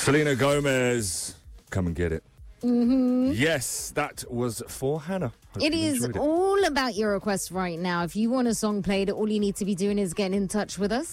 Selena Gomez, come and get it. Mm-hmm. Yes, that was for Hannah. Hope It you is enjoyed it. all about your requests right now. If you want a song played, all you need to be doing is getting in touch with us.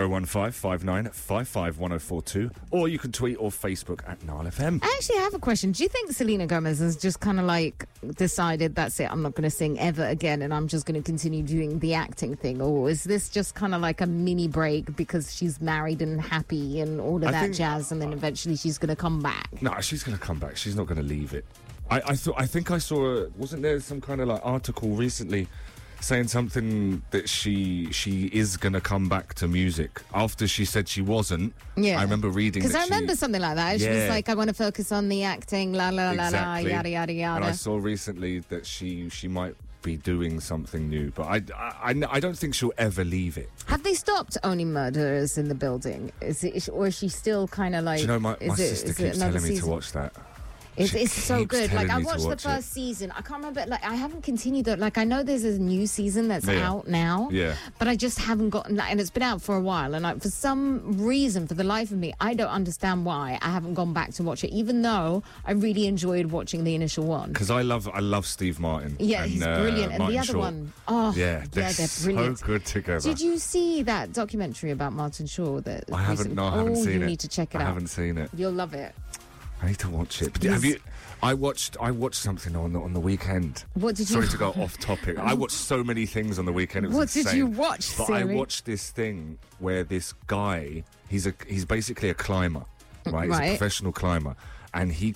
01559551042, or you can tweet or Facebook at Nile FM. I actually have a question. Do you think Selena Gomez has just kind of like decided, that's it, I'm not going to sing ever again and I'm just going to continue doing the acting thing? Or is this just kind of like a mini break because she's married and happy and all of that jazz, and then eventually she's going to come back? No, she's going to come back. She's not going to leave it. I think I saw wasn't there some kind of like article recently saying something that she is going to come back to music after she said she wasn't. Yeah. I remember reading because I remember something like that. She was like, I want to focus on the acting, la la la la, yada yada yada. And I saw recently that she might be doing something new, but I don't think she'll ever leave it. Have they stopped Only Murderers in the Building? Is it, or is she still kind of like? Do you know, my sister keeps telling me to watch that. It's so good. Like, I watched the first first season. I can't remember. Like, I haven't continued it. Like, I know there's a new season that's out now. Yeah. But I just haven't gotten that, and it's been out for a while. And for some reason, for the life of me, I don't understand why I haven't gone back to watch it, even though I really enjoyed watching the initial one. Because I love Steve Martin. Yeah, and, he's brilliant. And Martin the other Short. one, they're brilliant. So good together. Did you see that documentary about Martin Shaw? That I haven't. No, I haven't seen it. You need to check it out. I haven't seen it. You'll love it. I need to watch it. But have you? I watched something on the weekend. What did you? Sorry to go off topic. I watched so many things on the weekend. It was what insane. did you watch? But Siri? I watched this thing where this guy, he's basically a climber, right? He's a professional climber, and he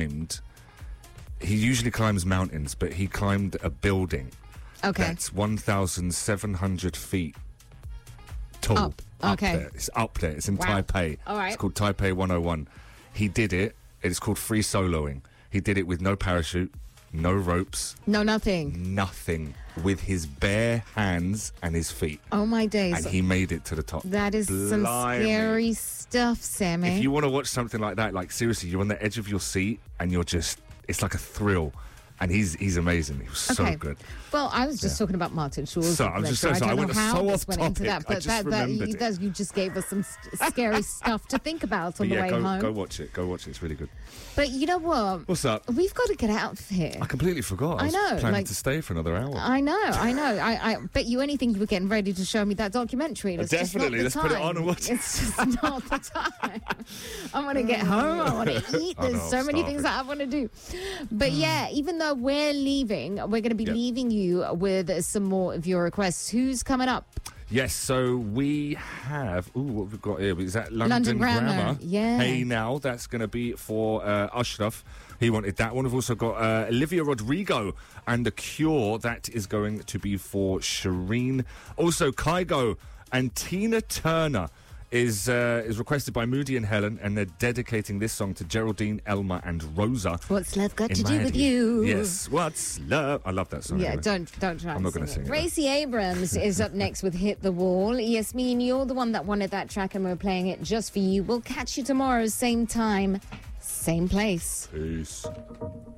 usually climbs mountains, but he climbed a building. Okay. That's 1,700 feet tall. Up there. It's up there. It's in Taipei. All right. It's called Taipei 101. He did it. It's called free soloing. He did it with no parachute, no ropes. No, nothing. Nothing. With his bare hands and his feet. Oh, my days. And he made it to the top. That is some scary stuff, Sammy. If you want to watch something like that, like seriously, you're on the edge of your seat and you're just, it's like a thrill. And he's amazing. He was so good. Well, I was just talking about Martin Shaw's. So, I'm just so sorry. I went so off topic. You just gave us some scary stuff to think about on the way home. Go watch it. Go watch it. It's really good. But you know what? What's up? We've got to get out of here. I completely forgot. I was planning to stay for another hour. I know. I bet you anything you were getting ready to show me that documentary. Definitely. Let's put it on and watch it. It's just not the time. I want to get home. I want to eat. There's so many things that I want to do. But yeah, even though we're leaving, we're going to be leaving you with some more of your requests. Who's coming up? Yes, so we have... Ooh, what we've got here? Is that London Grammar? Yeah. Hey Now, that's going to be for Ashraf. He wanted that one. We've also got Olivia Rodrigo and The Cure. That is going to be for Shireen. Also, Kygo and Tina Turner is requested by Moody and Helen, and they're dedicating this song to Geraldine, Elma, and Rosa. What's love got to do with you? Yes, what's love? I love that song. Yeah, anyway. don't try. I'm not going to sing it. Gracie Abrams is up next with Hit the Wall. Yasmin, you're the one that wanted that track, and we're playing it just for you. We'll catch you tomorrow, same time, same place. Peace.